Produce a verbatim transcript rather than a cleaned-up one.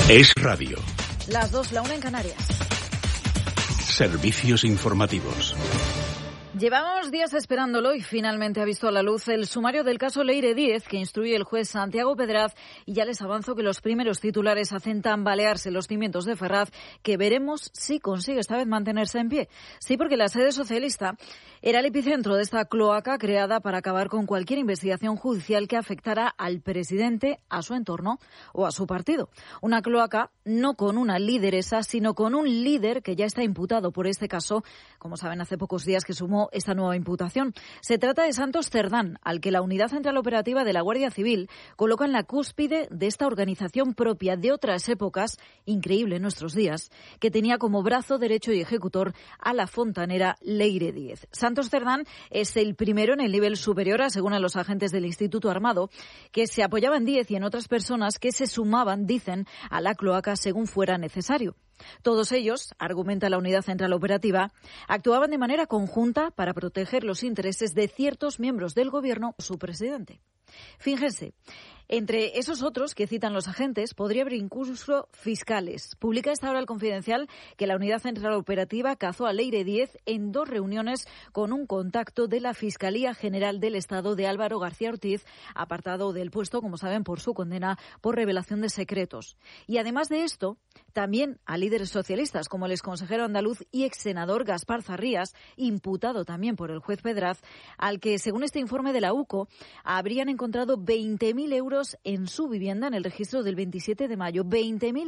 Es radio. Las dos, la una en Canarias. Servicios informativos. Llevábamos días esperándolo y finalmente ha visto a la luz el sumario del caso Leire Díez que instruye el juez Santiago Pedraz, y ya les avanzo que los primeros titulares hacen tambalearse los cimientos de Ferraz, que veremos si consigue esta vez mantenerse en pie. Sí, porque la sede socialista era el epicentro de esta cloaca creada para acabar con cualquier investigación judicial que afectara al presidente, a su entorno o a su partido. Una cloaca no con una lideresa, sino con un líder que ya está imputado por este caso, como saben, hace pocos días que sumó esta nueva imputación. Se trata de Santos Cerdán, al que la Unidad Central Operativa de la Guardia Civil coloca en la cúspide de esta organización propia de otras épocas, increíble en nuestros días, que tenía como brazo derecho y ejecutor a la fontanera Leire Díez. Santos Cerdán es el primero en el nivel superior, aseguran los agentes del Instituto Armado, que se apoyaba en Díez y en otras personas que se sumaban, dicen, a la cloaca según fuera necesario. Todos ellos, argumenta la Unidad Central Operativa, actuaban de manera conjunta para proteger los intereses de ciertos miembros del Gobierno o su presidente. Fíjense, entre esos otros que citan los agentes podría haber incluso fiscales. Publica esta hora el Confidencial que la Unidad Central Operativa cazó a Leire Díez en dos reuniones con un contacto de la Fiscalía General del Estado de Álvaro García Ortiz, apartado del puesto, como saben, por su condena por revelación de secretos. Y además de esto, también a líderes socialistas como el exconsejero andaluz y exsenador Gaspar Zarrías, imputado también por el juez Pedraz, al que, según este informe de la U C O, habrían encontrado veinte mil euros en su vivienda en el registro del veintisiete de mayo. veinte mil